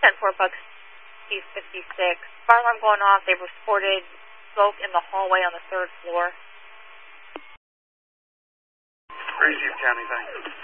10-4 Bucks East 56. Fire alarm going off. They reported smoke in the hallway on the 3rd floor. Grayson County, thanks.